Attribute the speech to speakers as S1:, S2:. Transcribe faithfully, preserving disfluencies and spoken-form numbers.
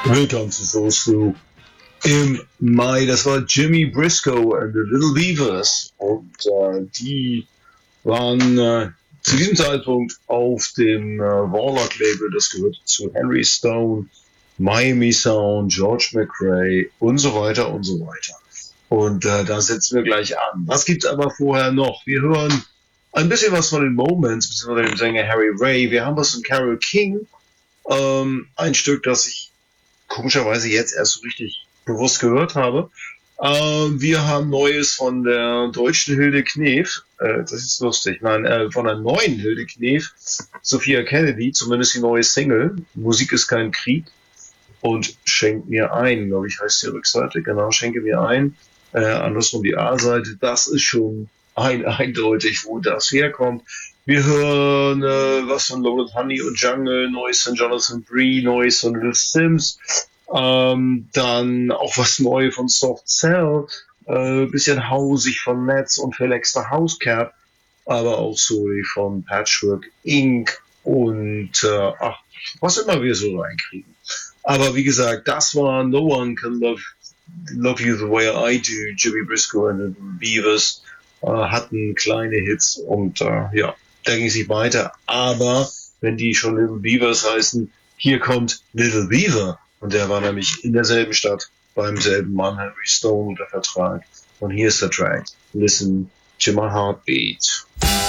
S1: Willkommen zu Soul Stew im Mai. Das war Jimmy Briscoe and the Little Beavers. Und äh, die waren äh, zu diesem Zeitpunkt auf dem äh, Warlock-Label. Das gehört zu Henry Stone, Miami Sound, George McRae und so weiter und so weiter. Und äh, da setzen wir gleich an. Was gibt's aber vorher noch? Wir hören ein bisschen was von den Moments, beziehungsweise dem Sänger Harry Ray. Wir haben was von Carole King. Ähm, ein Stück, das ich komischerweise jetzt erst so richtig bewusst gehört habe. Ähm, wir haben Neues von der deutschen Hilde Knef. Äh, das ist lustig. Nein, äh, von der neuen Hilde Knef, Sophia Kennedy, zumindest die neue Single. Musik ist kein Krieg. Und Schenk mir ein, glaube ich, heißt die Rückseite. Genau, Schenke mir ein. Äh, andersrum die A-Seite. Das ist schon ein, eindeutig, wo das herkommt. Wir hören äh, was von Loaded Honey und Jungle, Neues von Jonathan Bree, Neues von Little Sims. Ähm, dann auch was Neues von Soft Cell. Äh, bisschen hausig von Netz und Felix the Housecat. Aber auch so wie von Patchwork Incorporated. Und äh, ach, was immer wir so reinkriegen. Aber wie gesagt, das war No One Can Love, Love You the Way I Do, Jimmy Briscoe and the Beavers, äh, hatten kleine Hits und äh, ja, da ging es nicht weiter. Aber wenn die schon Little Beavers heißen, hier kommt Little Beaver. Und der war nämlich in derselben Stadt beim selben Mann, Henry Stone, unter Vertrag. Und hier ist der Track. Listen to my heartbeat.